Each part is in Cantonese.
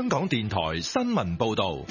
香港電台新聞報道。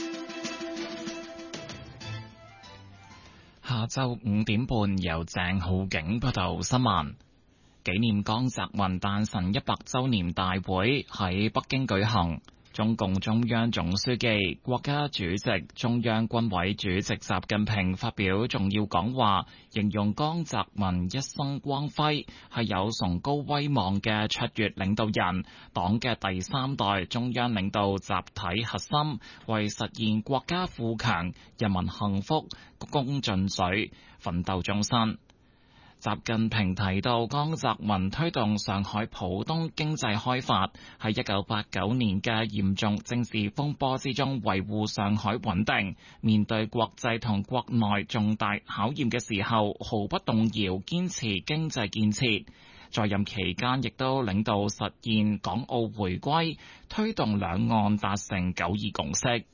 下晝5點半，由鄭浩景報道新聞。紀念江澤民誕辰100週年大會喺北京舉行。中共中央總書記、國家主席、中央軍委主席習近平發表重要講話，形容江澤民一生光輝，係有崇高威望嘅卓越領導人，黨嘅第3代中央領導集體核心，為實現國家富強、人民幸福鞠躬盡瘁，奮鬥終身。習近平提到，江澤民推動上海浦東經濟開發，喺1989年嘅嚴重政治風波之中維護上海穩定，面對國際同國內重大考驗嘅時候毫不動搖堅持經濟建設。在任期間亦都領導實現港澳回歸，推動兩岸達成9·2共識。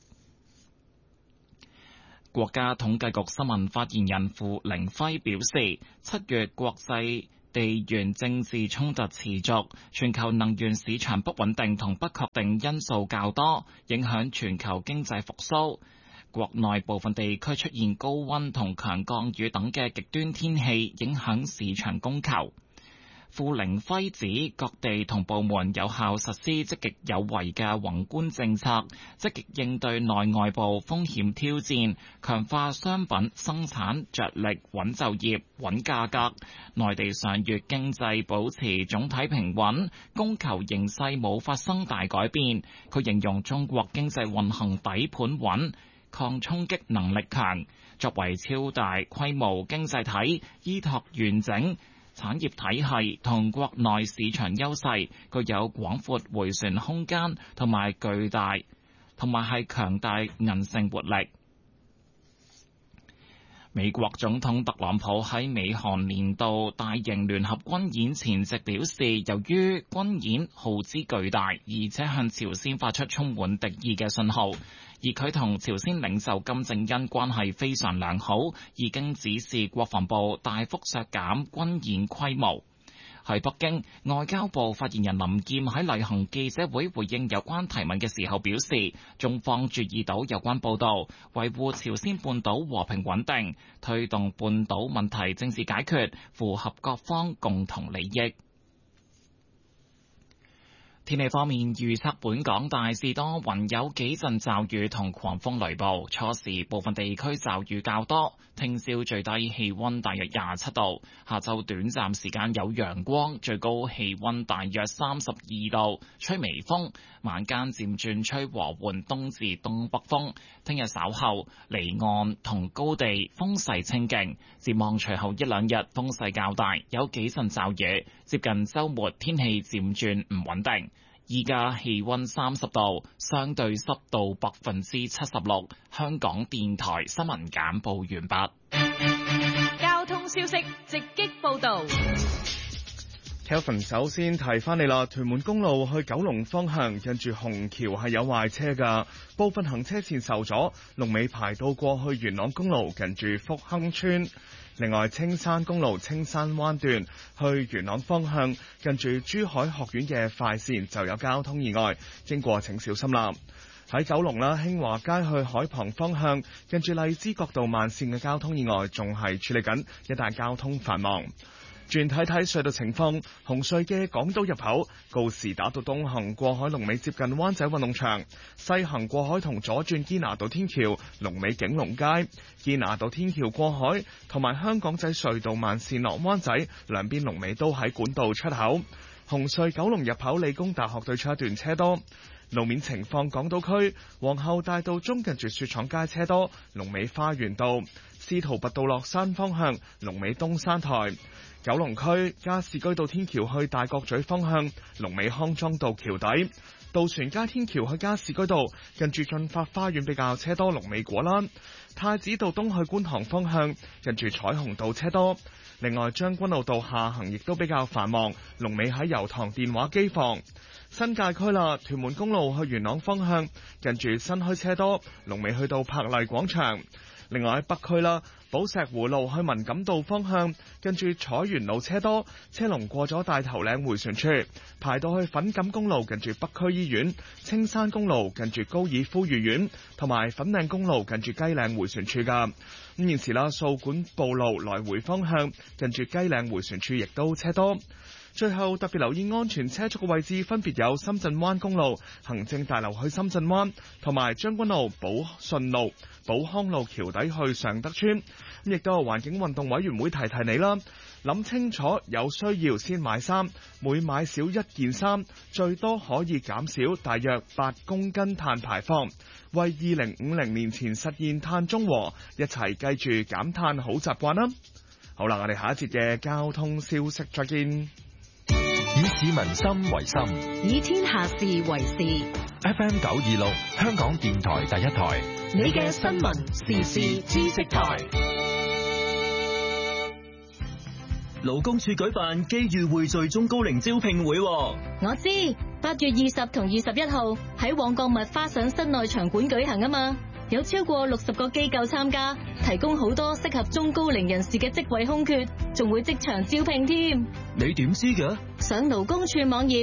國家統計局新聞發言人付凌暉表示，7月國際地緣政治衝突持續，全球能源市場不穩定同不確定因素較多，影響全球經濟復甦。國內部分地區出現高溫同強降雨等嘅極端天氣，影響市場供求。付凌暉指，各地同部門有效實施積極有為嘅宏觀政策，積極應對內外部風險挑戰，強化商品生產着力穩就業、穩價格。內地上月經濟保持總體平穩，供求形勢冇發生大改變。佢形容中國經濟運行底盤穩，抗衝擊能力強。作為超大規模經濟體，依託完整產業體系同國內市場優勢，具有廣闊迴旋空間同埋係強大韌性活力。美國總統特朗普喺美韓年度大型聯合軍演前夕表示，由於軍演耗資巨大，而且向朝鮮發出充滿敵意嘅信號，而佢同朝鮮領袖金正恩關係非常良好，已經指示國防部大幅削減軍演規模。喺北京，外交部發言人林劍喺例行記者會回應有關提問嘅時候表示，中方注意到有關報道，維護朝鮮半島和平穩定，推動半島問題政治解決，符合各方共同利益。天氣方面，預測本港大致多雲，有幾陣驟雨同狂風雷暴，初時部分地區驟雨較多。聽朝最低氣溫大約27度，下晝短暫時間有陽光，最高氣溫大約32度，吹微風，晚間漸轉吹和緩東至東北風。聽日稍後離岸同高地風勢清勁，展望隨後一兩日風勢較大，有幾陣驟雨。接近週末天氣漸轉唔穩定。依家氣溫30度，相對濕度76%。香港電台新聞簡報完畢。 交通消息直擊報道。 Kelvin 首先提翻你啦，屯門公路去九龍方向近住紅橋係有壞車㗎，部分行車線受阻，龍尾排到過去元朗公路近住福亨村。另外，青山公路青山灣段去元朗方向近住珠海學院嘅快線就有交通意外，經過請小心啦。喺九龍啦，興華街去海旁方向近住荔枝角道慢線嘅交通意外仲係處理緊，一帶交通繁忙。轉睇睇隧道情況，紅隧嘅港島入口告士打道東行過海龍尾接近灣仔運動場，西行過海同左轉堅拿道天橋龍尾景隆街，堅拿道天橋過海同埋香港仔隧道慢線落灣仔兩邊龍尾都喺管道出口。紅隧九龍入口理工大學對出一段車多。路面情況，港島區皇后大道中近住雪廠街車多，龍尾花園道，司徒拔道落山方向龍尾東山台。九龍區加士居道天橋去大角咀方向龍尾康莊道橋底，渡船街天橋去加士居道近住駿發花園比較車多，龍尾果欄。太子道東去觀塘方向近住彩虹道車多。另外將軍澳道下行亦都比較繁忙，龍尾喺油塘電話機房。新界區啦，屯門公路去元朗方向近住新墟車多，龍尾去到柏麗廣場。 另外喺北區啦，寶石湖路去文錦道方向，近住彩園路車多，車龍過咗大頭嶺迴旋處，排到去粉錦公路近住北區醫院，青山公路近住高爾夫御苑，同埋粉嶺公路近住雞嶺迴旋處㗎。咁現時啦，掃管埔路來回方向近住雞嶺迴旋處亦都車多。最後特別留意安全車速嘅位置，分別有深圳灣公路行政大樓去深圳灣，同埋將軍澳寶順路、寶康路橋底去尚德村。亦都係環境運動委員會提你啦，諗清楚有需要先買衫，每買少一件衫，最多可以減少大約8公斤碳排放，為2050年前實現碳中和，一齊記住減碳好習慣啦。好啦，我哋下一節嘅交通消息再見。 以市民心為心， 以天下事為事。 FM 926，香港電台第一台， 你嘅新聞時事知識台。 勞工處舉辦機遇匯聚中高齡招聘會。 我知8月20同21號喺旺角麥花臣室內場館舉行啊嘛，有超過60個機構參加，提供好多適合中高齡人士嘅職位空缺，仲會即場招聘添。 你點知嘅？ 上勞工處網頁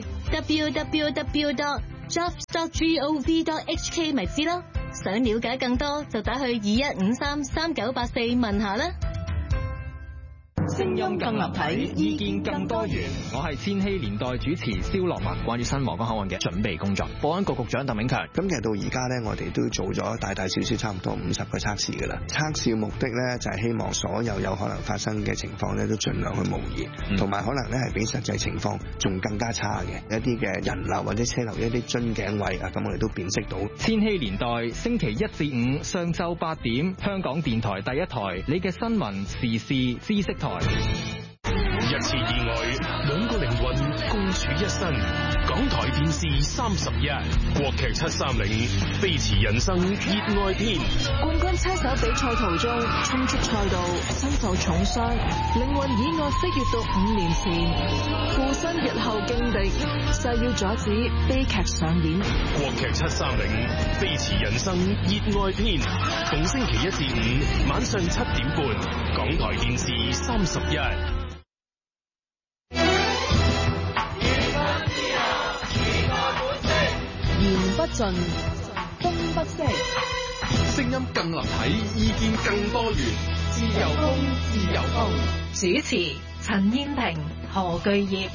www.jobs.gov.hk 咪知咯。想了解更多就打去21533984問下啦。 聲音更立體，意見更多元。我係千禧年代主持蕭樂文。關於新皇崗口岸嘅準備工作，保安局局長鄧炳強。 咁其實到而家呢，我哋都做咗大小小差唔多50個測試㗎啦。測試目的呢，就係希望所有可能發生嘅情況呢，都盡量去模擬，同埋可能呢係比實際情況仲更加差嘅一啲嘅人流或者車流一啲樽頸位啊，咁我哋都辨識到。 千禧年代星期1至5上晝8點，香港電台第一台，你嘅新聞時事知識台。 一次意外，2個靈魂共處一身。港台電視31，國劇730，飛馳人生熱愛篇。 冠軍車手比賽途中衝出賽道，身受重傷，靈魂意外飛越到5年前，附身日後勁敵，誓要阻止悲劇上演。 國劇730，飛馳人生熱愛篇，逢星期1至5晚上7點半，港台電視31。 言不盡，風不息， 聲音更立體，意見更多元，自由風，自由風。 主持陳燕萍、何巨業。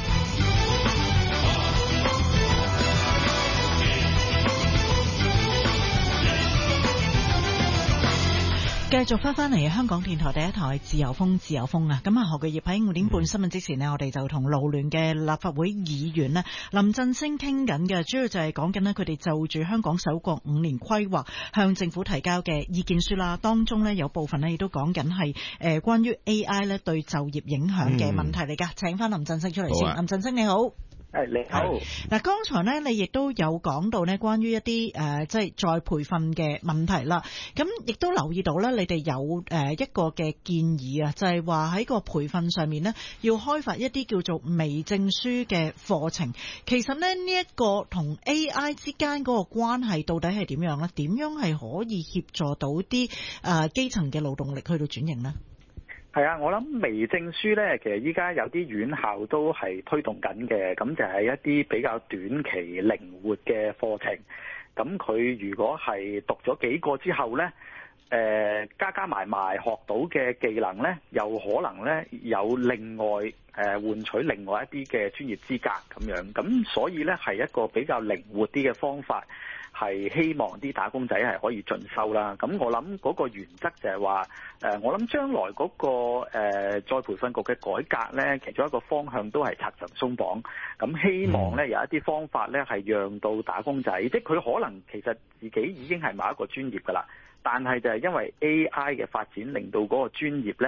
繼續翻嚟香港電台第一台自由風自由風啊！咁啊，何巨業喺5點半新聞之前呢，我哋就同勞聯嘅立法會議員呢林振昇傾緊嘅，主要就係講緊呢佢哋就住香港首個5年規劃向政府提交嘅意見書啦，當中呢有部分呢亦都講緊係關於 AI 呢對就業影響嘅問題嚟㗎。請翻林振昇出嚟先。林振昇你好。 你好。嗱， 剛才呢你亦都有講到呢關於一啲即係再培訓嘅問題啦。咁亦都留意到呢，你哋有一個嘅建議啊，就係話喺個培訓上面呢，要開發一啲叫做微證書嘅課程。其實呢，呢一個同 AI 之間嗰個關係到底係點樣呢？點樣係可以協助到啲基層嘅勞動力去到轉型呢？ 係啊，我諗微證書咧，其實依家有啲院校都係推動緊嘅，咁就係一啲比較短期靈活嘅課程。咁佢如果係讀咗幾個之後咧，加埋學到嘅技能咧，又可能咧有另外換取另外一啲嘅專業資格咁樣。咁所以咧係一個比較靈活啲嘅方法。係希望啲打工仔係可以進修啦。咁我諗嗰個原則就係話，我諗將來嗰個再培訓局嘅改革咧，其中一個方向都係拆牆鬆綁。咁希望咧有一啲方法咧係讓到打工仔，即係佢可能其實自己已經係某一個專業㗎啦，但係就係因為 AI 嘅發展，令到嗰個專業咧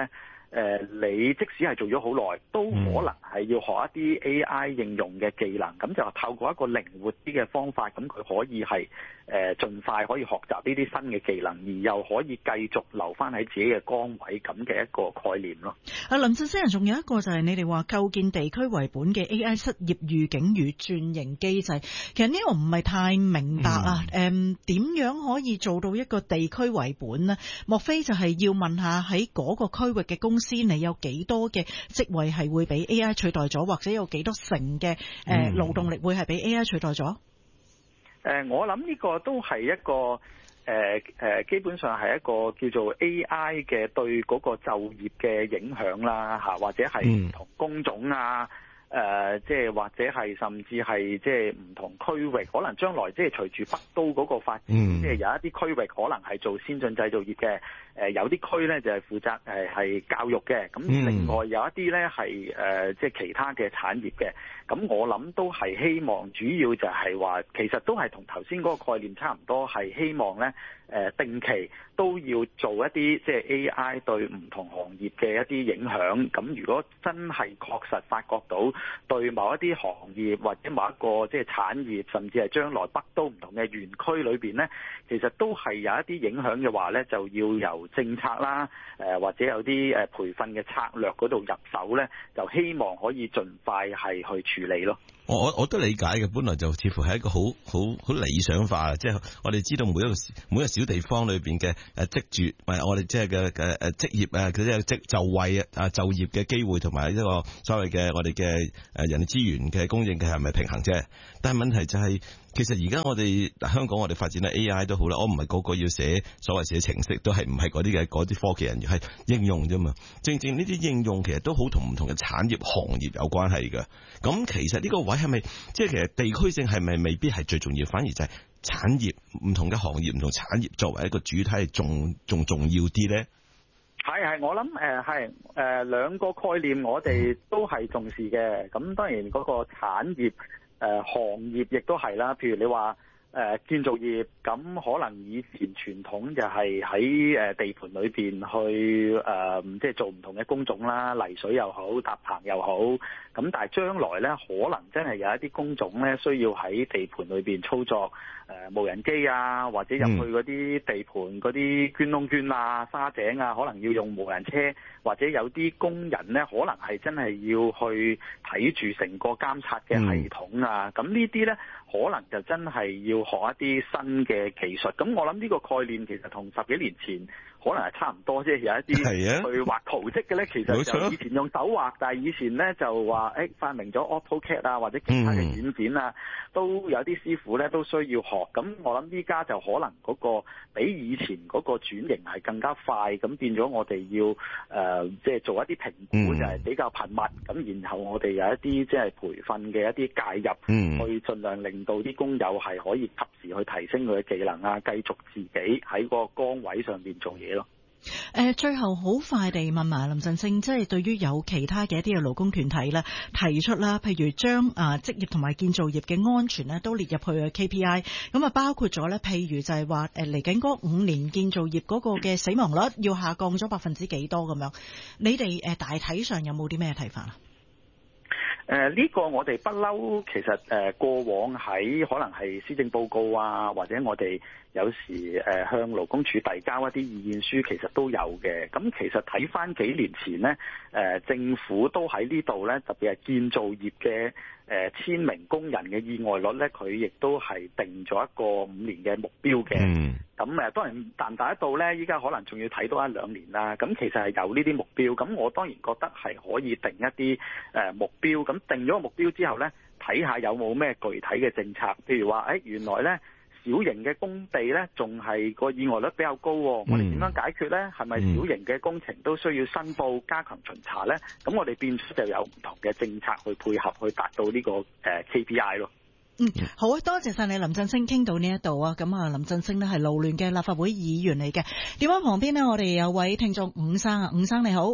你即使係做咗好耐，都可能係要學一啲 AI 應用嘅技能，咁就透過一個靈活啲嘅方法，咁佢可以係盡快可以學習呢啲新嘅技能，而又可以繼續留翻喺自己嘅崗位咁嘅一個概念咯。 林振昇，仲有一個就係你哋話構建地區為本嘅 AI 失業預警與轉型機制，其實呢個唔係太明白啊。點樣可以做到一個地區為本呢？莫非就係要問下喺嗰個區域嘅公司，你有幾多嘅職位係會俾 AI 取代咗，或者有幾多成嘅勞動力會係俾 AI 取代咗？ 我諗呢個都係一個基本上係一個叫做 AI 嘅對嗰個就業嘅影響啦，嚇，或者係唔同工種啊。即係或者係甚至係即係唔同區域，可能將來即係隨住北都嗰個發展，即係有一啲區域可能係做先進製造業嘅，有啲區咧就係負責係教育嘅，咁另外有一啲咧係即係其他嘅產業嘅，咁我諗都係希望主要就係話，其實都係同頭先嗰個概念差唔多，係希望咧定期都要做一啲即係 AI 對唔同行業嘅一啲影響，咁如果真係確實發覺到對某一啲行業或者某一個即係產業，甚至係將來北都唔同嘅園區裏邊呢，其實都係有一啲影響嘅話呢，就要由政策啦，或者有啲培訓嘅策略嗰度入手呢，就希望可以盡快係去處理咯。 我都理解嘅，本來就似乎係一個好理想化，即係我哋知道每一個小地方裏邊嘅職住，我哋即係嘅職業啊，佢啲就位啊就業嘅機會同埋一個所謂嘅我哋嘅人力資源嘅供應嘅係咪平衡啫？但係問題就係，其實而家我哋香港我哋發展咧 AI 都好啦，我唔係個個要寫所謂寫程式，都係唔係嗰啲科技人員，係應用啫嘛。正正呢啲應用其實都好同唔同嘅產業行業有關係嘅。咁其實呢個位係咪即係其實地區性係咪未必係最重要，反而就係產業唔同嘅行業唔同產業作為一個主體係仲重要啲咧？ 係，我諗係兩個概念我哋都係重視嘅。咁當然嗰個產業行業亦都係啦，譬如你話建造業，咁可能以前傳統就係喺地盤裏邊去即係做唔同嘅工種啦，泥水又好，搭棚又好。咁但係將來咧，可能真係有一啲工種咧，需要喺地盤裏邊操作無人機啊，或者入去嗰啲地盤嗰啲捐窿捐啊、沙井啊，可能要用無人車，或者有啲工人咧，可能係真係要去睇住成個監察嘅系統啊。咁呢啲咧，可能就真係要學一啲新嘅技術。咁我諗呢個概念其實同10幾年前可能係差唔多，即係有一啲去畫圖則嘅咧，其實就以前用手畫，但係以前咧就話發明咗 AutoCAD 啊，或者其他嘅軟件啊，都有啲師傅咧都需要學。咁我諗依家就可能嗰個比以前嗰個轉型係更加快，咁變咗我哋要即係做一啲評估就係比較頻密，咁然後我哋有一啲即係培訓嘅一啲介入，去盡量令到啲工友係可以及時去提升佢嘅技能啊，繼續自己喺個崗位上邊做嘢咯。 最後好快地問埋林振昇，即係對於有其他嘅一啲嘅勞工團體咧提出啦，譬如將職業同埋建造業嘅安全咧都列入去嘅 KPI， 咁啊包括咗咧，譬如就係話嚟緊嗰5年建造業嗰個嘅死亡率要下降咗幾多咁樣，你哋大體上有冇啲咩睇法啊？ 呢個我哋不嬲，其實過往喺可能係施政報告啊，或者我哋有時向勞工處遞交一啲意見書，其實都有嘅。咁其實睇翻幾年前呢，政府都喺呢度呢，特別係建造業嘅1000名工人嘅意外率呢，佢亦都係定咗一個5年嘅目標嘅。咁當然達唔達得到呢？依家可能仲要睇多1-2年啦。咁其實係有呢啲目標，咁我當然覺得係可以定一啲目標。咁定咗個目標之後呢，睇下有冇咩具體嘅政策，譬如話原來呢小型嘅工地呢仲係個意外率比較高，我哋點樣解決呢？係咪小型嘅工程都需要申報加強巡查呢？咁我哋變出就有唔同嘅政策去配合，去達到呢個KPI 咯。 好啊，多謝晒你林振昇，傾到呢一度啊。咁啊，林振昇呢係勞聯嘅立法會議員嚟嘅。電話旁邊呢，我哋有位聽眾伍生啊，伍生你好。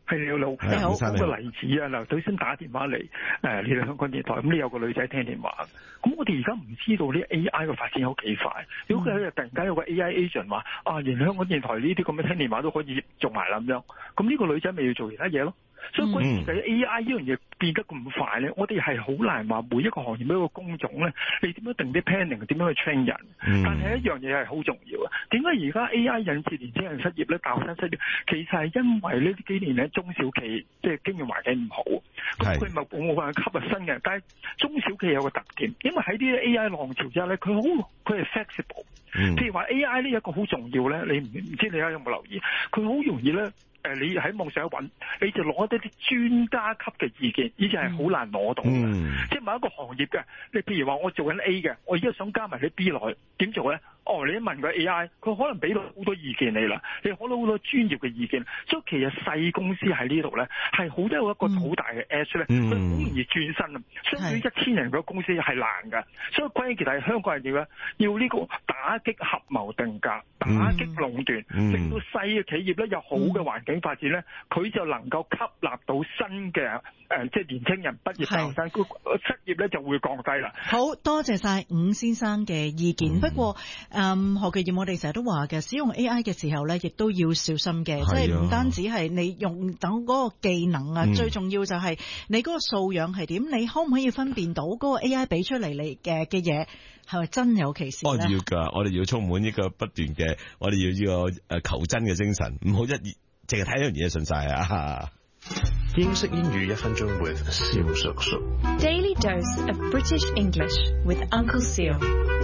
係你好， 你好。 講個例子啊，嗱，首先打電話嚟你哋香港電台，咁你有個女仔聽電話，咁我哋而家唔知道啲 AI 嘅發展有幾快。如果佢突然間有個 AI agent 話原來香港電台呢啲咁嘅聽電話都可以做埋啦咁樣，咁呢個女仔咪要做其他嘢咯。所以關鍵就係 AI 呢樣嘢變得咁快咧，我哋係好難話每一個行業每一個工種咧，你點樣定啲 planning， 點樣去 train 人？但係一樣嘢係好重要啊！點解而家 AI 引致年輕人失業咧、大學生失業？其實係因為呢幾年咧中小企即係經營環境唔好，咁佢冇辦法吸引新嘅。但係中小企有個特點，因為喺啲 AI 浪潮之下咧，佢係 flexible。譬如話 AI 呢一個好重要咧，你唔知你有冇留意？佢好容易咧。你喺網上一揾，你就攞一啲專家級嘅意見，以前係好難攞到嘅。即係某一個行業嘅，你譬如話我做緊 A 嘅，我而家想加埋啲 B 落去，點做咧？你一問個 AI，佢可能俾到好多意見你啦，你可能好多專業嘅意見。所以其實細公司喺呢度咧，係好多有一個好大嘅 edge 咧，佢好容易轉身啊。相對於1000人嘅公司係難㗎，所以關鍵其實係香港人要呢個打擊合謀定價、打擊壟斷，令到細嘅企業咧有好嘅環境發展咧，佢就能夠吸納到新嘅即係年輕人畢業大學生，失業咧就會降低啦。 好多謝晒伍先生嘅意見。不過何巨業，我哋成日都話嘅，使用 AI 嘅時候咧，亦都要小心嘅，即係唔單止係你用等嗰個技能啊，最重要就係你嗰個素養係點，你可唔可以分辨到嗰個 AI 俾出嚟嘅嘢係咪真有其事咧？ 要㗎，我哋要充滿呢個不斷嘅，我哋要呢個求真嘅精神，唔好淨係睇一樣嘢信晒啊！ 英式英語1分鐘 with 蕭叔叔。 Daily dose of British English with Uncle Seal。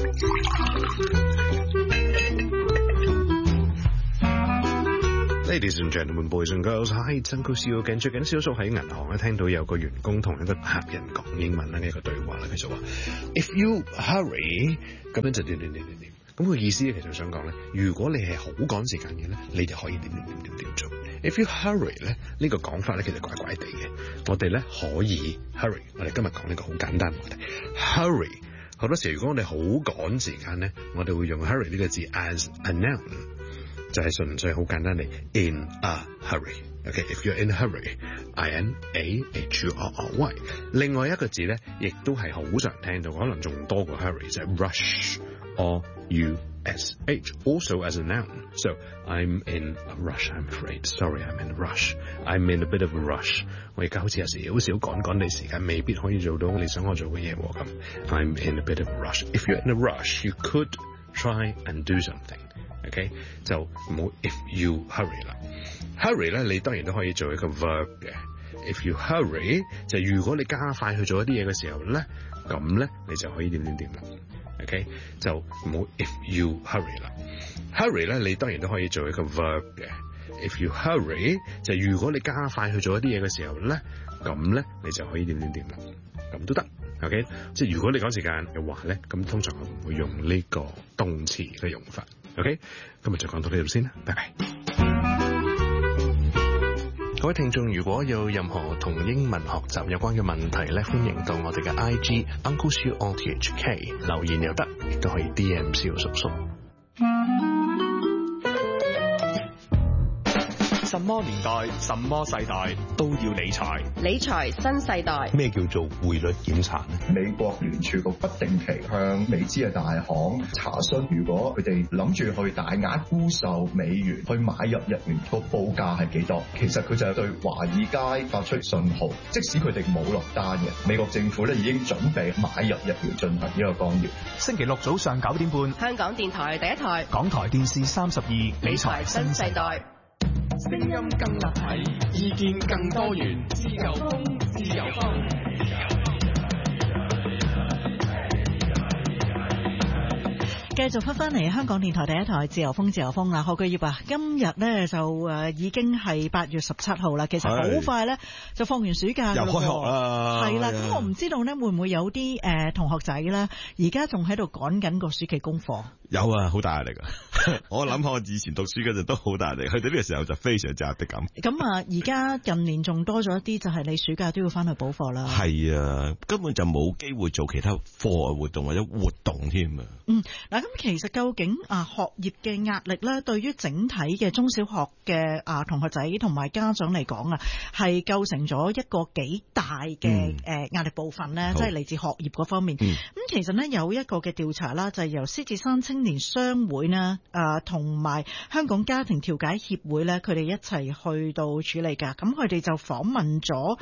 Ladies and gentlemen, boys and girls, hi, it's Uncle Seal。最近蕭叔喺銀行咧聽到有個員工同一個客人講英文咧，一個對話啦，佢就話 ：If you hurry， 咁樣就點。咁佢意思咧，其實想講咧，如果你係好趕時間嘅咧，你就可以點做。If you hurry 咧，呢個講法咧其實怪怪地嘅。我哋咧可以 hurry。我哋今日講呢個好簡單嘅問題 hurry。好多時如果我哋好趕時間咧，我哋會用 hurry 呢個字 as a noun， 就係純粹好簡單地 in a hurry。Okay，if you're in a hurry， I-N-A-H-U-R-R-Y。另外一個字咧，亦都係好常聽到，可能仲多過 hurry，就係 rush。R-U-S-H, also as a noun. So, I'm in a rush, I'm afraid. Sorry, I'm in a rush. I'm in a bit of a rush. 我而家好似有少少趕你時間，未必可以做到你想我做嘅嘢喎咁。I'm in a bit of a rush. If you're in a rush, you could try and do something. Okay? 就唔好 if you hurry 啦。Hurry 咧，你當然都可以做一個 verb 嘅。If you hurry 就如果你加快去做一啲嘢嘅時候咧，咁咧你就可以點啦。OK， 就唔好 if you hurry 啦。Hurry 咧，你當然都可以做一個 verb 嘅。If you hurry 就如果你加快去做一啲嘢嘅時候咧，咁咧你就可以點啦。咁都得。OK， 即係如果你趕時間嘅話咧，咁通常我唔會用呢個動詞嘅用法。OK， 今日就講到呢度先啦，拜拜。各位聽眾，如果有任何同英文學習有關嘅問題咧，歡迎到我哋嘅 IG Uncle Siu RTHK 留言又得，亦都可以 DM 蕭叔叔。 什麼年代、什麼世代都要理財。 理財新世代。 咩叫做匯率檢查呢？ 美國聯儲局不定期向美資嘅大行查詢，如果佢哋諗住去大額沽售美元，去買入日元，個報價係幾多？其實佢就係對華爾街發出信號，即使佢哋冇落單嘅，美國政府咧已經準備買入日元進行呢個干預。 星期六早上9點半， 香港電台第一台， 港台電視32，理財新世代。 聲音更立體，意見更多元，自由風，自由風。 繼續翻嚟香港電台第一台自由風自由風啦，何巨業啊，今日咧就已經係8月17號啦，其實好快咧就放完暑假又開學啦，係啦，咁我唔知道咧會唔會有啲同學仔咧而家仲喺度趕緊個暑期功課？ 有啊，好大壓力啊！我諗我以前讀書嗰陣都好大壓力，去到呢個時候就非常之壓迫感。 咁啊，而家近年仲多咗一啲，就係你暑假都要翻去補課啦。 係啊，根本就冇機會做其他課外活動或者活動添啊。 嗱，今其實究竟學業嘅壓力咧，對於整體嘅中小學嘅同學仔同埋家長嚟講係構成咗一個幾大嘅壓力部分咧，即係嚟自學業嗰方面。咁其實呢，有一個嘅調查啦，就係由獅子山青年商會呢同埋香港家庭調解協會咧，佢哋一齊去到處理㗎。咁佢哋就訪問咗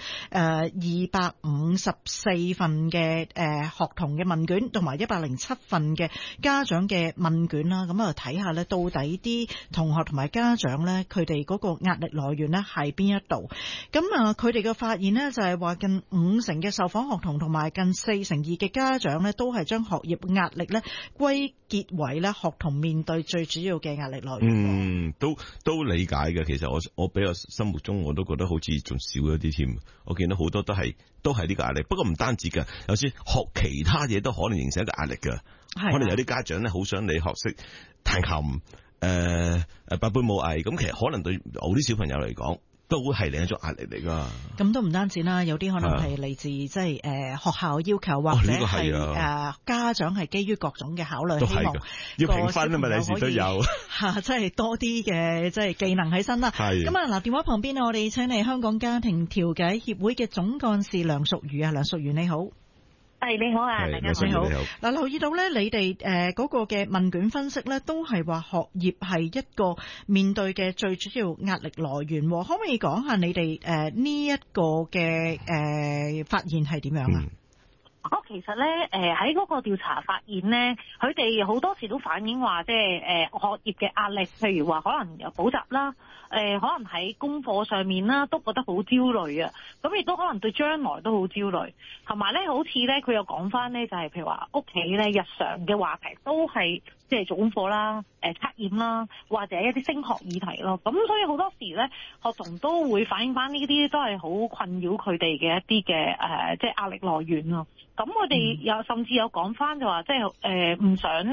254份嘅學童嘅問卷，同埋107份嘅家長嘅問卷啦。咁啊睇下咧，到底啲同學同埋家長咧，佢哋嗰個壓力來源咧係邊一度？咁佢哋嘅發現呢，就係話近50%嘅受訪學童同埋近42%嘅家長咧，都係將學業壓力咧歸結為咧學童面對最主要嘅壓力來源。 都理解嘅。其實我比較心目中我都覺得好似仲少咗啲添。我見到好多都係呢個壓力。不過唔單止㗎，有時學其他嘢都可能形成一個壓力㗎。可能有啲家長咧好想你學識彈琴，八般武藝。咁其實可能對某啲小朋友嚟講，都係另一種壓力嚟㗎。咁都唔單止啦，有啲可能係嚟自即係學校要求，或者係家長係基於各種嘅考慮，希望要評分啊嘛，有時都有即係多啲嘅即係技能喺身啦。咁嗱，電話旁邊我哋請嚟香港家庭調解協會嘅總幹事梁淑如啊，梁淑如你好。 你好啊，大家好。 嗱，留意到咧，你哋嗰個嘅問卷分析咧，都係話學業係一個面對嘅最主要壓力來源。可唔可以講下你哋呢一個嘅發現係點樣啊？ 其實咧，喺嗰個調查發現咧，佢哋好多時都反映話，即係學業嘅壓力，譬如話可能有補習啦，可能喺功課上面啦，都覺得好焦慮啊。咁亦都可能對將來都好焦慮，同埋咧，好似咧佢又講翻咧，就係譬如話屋企咧日常嘅話題都係即係做功課啦、測驗啦，或者一啲升學議題咯。咁所以好多時咧，學童都會反映翻呢啲都係好困擾佢哋嘅一啲嘅即係壓力來源咯。咁我哋有甚至有講翻就話，即係唔想